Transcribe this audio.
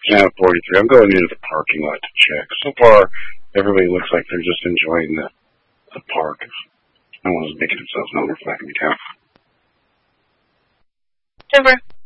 Now 43. I'm going into the parking lot to check. So far, everybody looks like they're just enjoying the park. No one's making themselves known or flagging me down. Over.